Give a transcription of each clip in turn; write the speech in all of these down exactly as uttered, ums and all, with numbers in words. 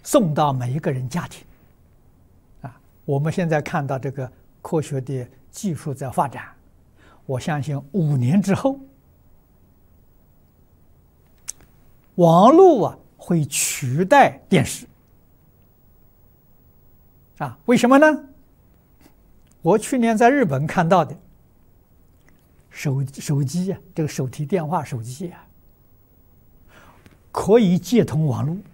送到每一个人家庭。啊，我们现在看到这个科学的技术在发展，我相信五年之后，网络啊会取代电视。啊，为什么呢？我去年在日本看到的手手机啊，这个手提电话手机啊，可以接通网络。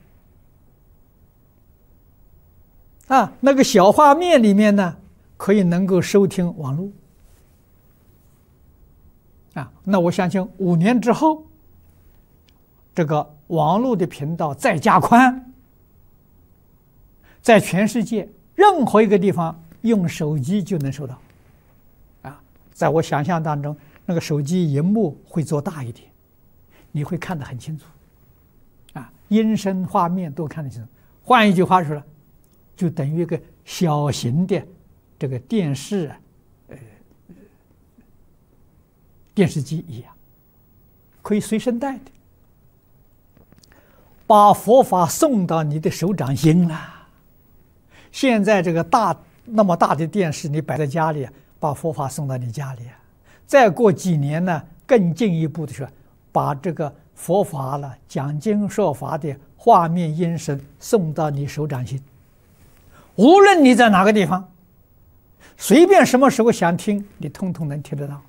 啊，那个小画面里面呢，可以能够收听网络。啊，那我相信五年之后，这个网络的频道再加宽，在全世界任何一个地方用手机就能收到。啊，在我想象当中，那个手机荧幕会做大一点，你会看得很清楚。啊，音声画面都看得清楚。换一句话说了，就等于一个小型的这个电视，呃，电视机一样，可以随身带的，把佛法送到你的手掌心了。现在这个大那么大的电视，你摆在家里，把佛法送到你家里。再过几年呢，更进一步的是，把这个佛法了讲经说法的画面音声送到你手掌心。无论你在哪个地方，随便什么时候想听，你通通能听得到。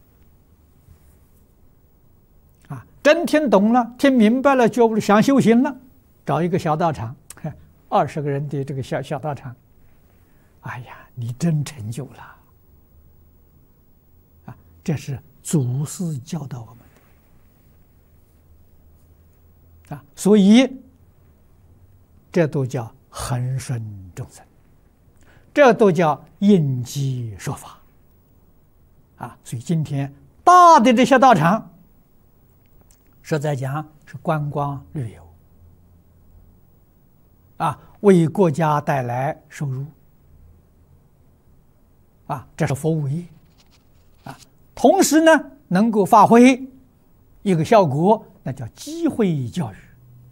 啊，真听懂了，听明白了，觉悟了，想修行了，找一个小道场，二十个人的这个小小道场，哎呀，你真成就了。啊，这是祖师教导我们的。啊，所以这都叫恒顺众生，这都叫应机说法。啊，所以今天大的这些道场，实在讲是观光旅游，啊，为国家带来收入，啊，这是服务业，啊，同时呢，能够发挥一个效果，那叫机会教育。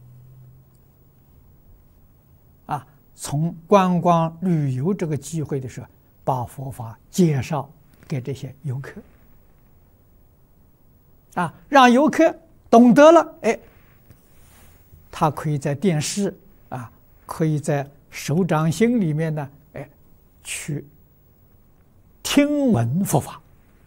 啊，从观光旅游这个机会的时候，把佛法介绍给这些游客，啊，让游客懂得了，哎，他可以在电视啊，可以在手掌心里面呢，哎，去听闻佛法。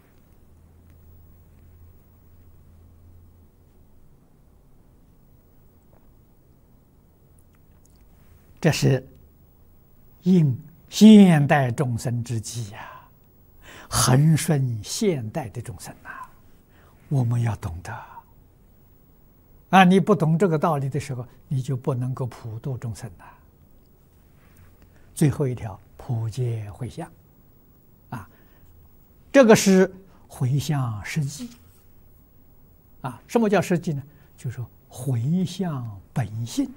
这是应现代众生之际呀，恒顺现代的众生呐，我们要懂得。啊，你不懂这个道理的时候，你就不能够普度众生了。最后一条，普皆回向，啊，这个是回向实际。啊，什么叫实际呢？就是说回向本性。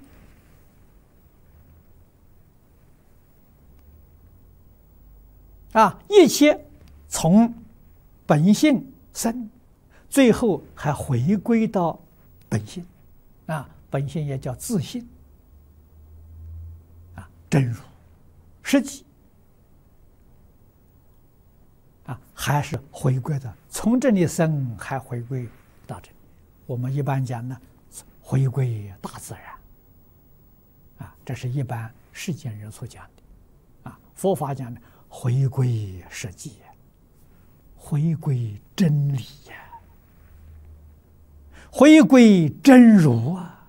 啊，一切从本性生，最后还回归到本性。啊，本性也叫自性。啊，真如实际。啊，还是回归的，从这里生，还回归到这里。我们一般讲呢，回归大自然。啊，这是一般世间人所讲的。啊，佛法讲的回归实际，回归真理呀，回归真如啊！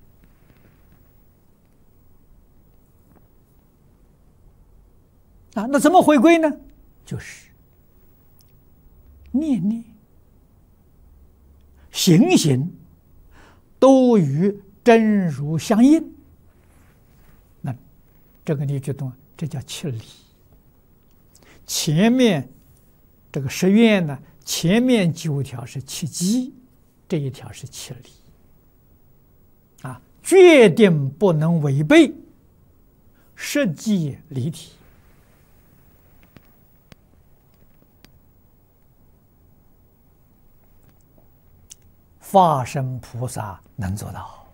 啊，那怎么回归呢？就是念念、行行都与真如相应。那这个你就懂了，这叫七理。前面这个十愿呢，前面九条是七机，这一条是七理。啊，决定不能违背实际理体。法身菩萨能做到。